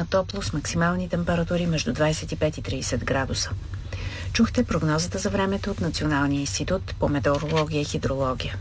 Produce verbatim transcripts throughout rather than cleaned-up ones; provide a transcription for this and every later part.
на топло с максимални температури между двадесет и пет и тридесет градуса. Чухте прогнозата за времето от Националния институт по метеорология и хидрология.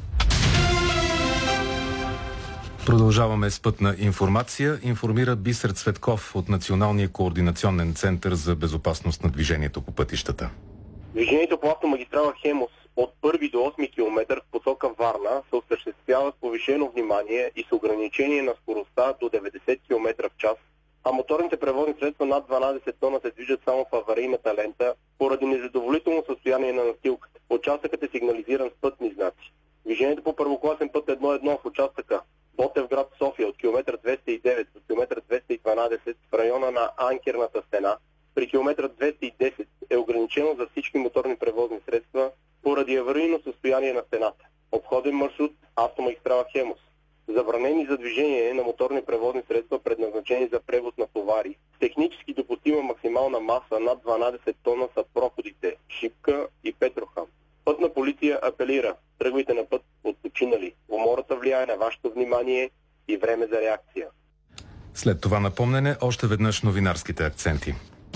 Продължаваме с пътна информация. Информира Бисер Цветков от Националния координационен център за безопасност на движението по пътищата. Движението по автомагистрала Хемус от първи до осми километър в посока Варна се осъществява с повишено внимание и с ограничение на скоростта до деветдесет километра в час, а моторните превозни средства над дванадесет тона се движат само в аварийната лента поради незадоволително състояние на настилката. Участъкът е сигнализиран с пътни знаци. Движението по първокласен път едно едно в участъка Ботевград София от километър двеста и девет до километър двеста и дванадесет в района на анкерната стена при километър двеста и десет е ограничено за всички моторни превозни средства поради аварийно състояние на стената. Обходен маршрут автомагистрала Хемус. Забранени за движение на моторни превозни средства, предназначени за превоз на товари. Технически допустима максимална маса над дванадесет тона са проходите Шипка и Петрохан. Пътна полиция апелира: тръгвайте на път отпочинали. Умората влияе на вашето внимание и време за реакция. След това напомнене, още веднъж новинарските акценти.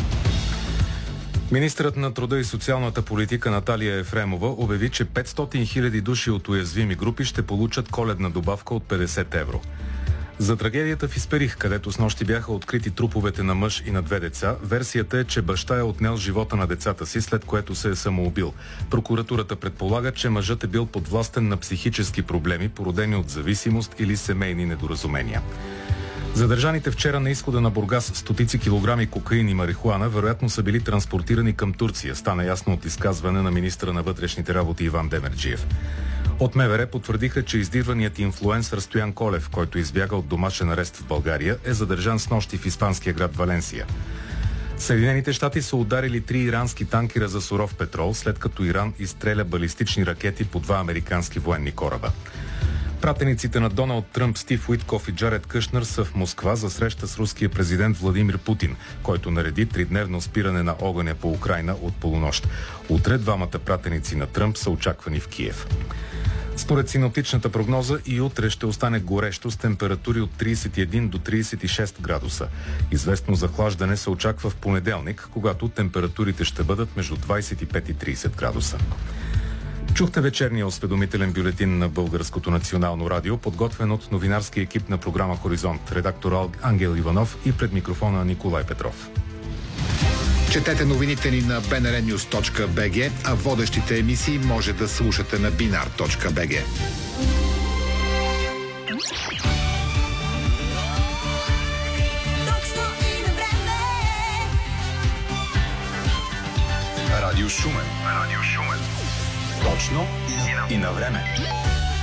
Министърът на труда и социалната политика Наталия Ефремова обяви, че петстотин хиляди души от уязвими групи ще получат коледна добавка от петдесет евро. За трагедията в Исперих, където снощи бяха открити труповете на мъж и на две деца, версията е, че баща е отнел живота на децата си, след което се е самоубил. Прокуратурата предполага, че мъжът е бил подвластен на психически проблеми, породени от зависимост или семейни недоразумения. Задържаните вчера на изхода на Бургас стотици килограми кокаин и марихуана вероятно са били транспортирани към Турция, стана ясно от изказване на министъра на вътрешните работи Иван Демерджиев. От МВР потвърдиха, че издирваният инфлуенсър Стоян Колев, който избяга от домашен арест в България, е задържан снощи в испанския град Валенсия. Съединените щати са ударили три ирански танкера за суров петрол, след като Иран изстреля балистични ракети по два американски военни кораба. Пратениците на Доналд Тръмп, Стив Уиткоф и Джаред Кушнер са в Москва за среща с руския президент Владимир Путин, който нареди тридневно спиране на огъня по Украйна от полунощ. Утре двамата пратеници на Тръмп са очаквани в Киев. Според синоптичната прогноза и утре ще остане горещо с температури от тридесет и един до тридесет и шест градуса. Известно захлаждане се очаква в понеделник, когато температурите ще бъдат между двадесет и пет и тридесет градуса. Чухте вечерния осведомителен бюлетин на Българското национално радио, подготвен от новинарски екип на програма Хоризонт, редактор Ангел Иванов и пред микрофона Николай Петров. Четете новините ни на би ен ар нюз точка би джи, а водещите емисии може да слушате на бинар точка би джи. Радио Шумен. Радио Шумен. Точно и на време.